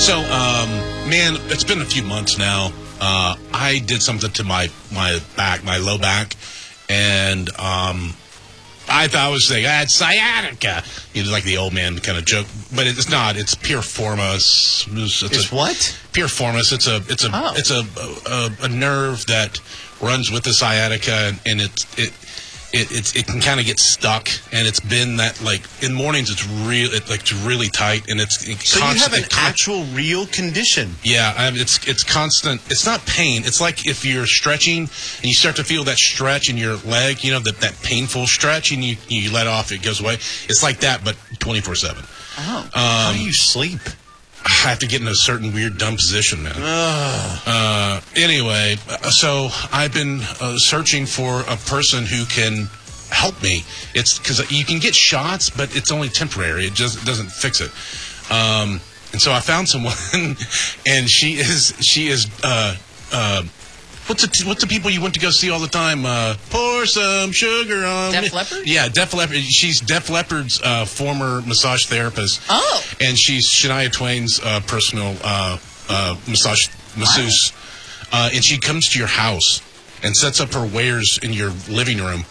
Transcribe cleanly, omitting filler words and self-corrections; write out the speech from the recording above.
So, man, it's been a few months now. I did something to my back, my low back, and I thought I was saying I had sciatica. Like the old man kind of joke, but it's not. It's piriformis. It's what? Piriformis. It's a nerve that runs with the sciatica, and it can kind of get stuck, and it's been that, like, in mornings it's really tight, and it's so constant. You have an actual real condition. Yeah, it's constant. It's not pain. It's like if you're stretching and you start to feel that stretch in your leg, that painful stretch, and you let off, it goes away. It's like that, but 24/7. Oh. How do you sleep? I have to get in a certain weird, dumb position, man. Anyway, so I've been searching for a person who can help me. It's because you can get shots, but it's only temporary. It just doesn't fix it. And so I found someone, and she is. What's the people you went to go see all the time? Pour some sugar on me. Def Leppard? Yeah, Def Leppard. She's Def Leppard's former massage therapist. Oh. And she's Shania Twain's personal masseuse. And she comes to your house and sets up her wares in your living room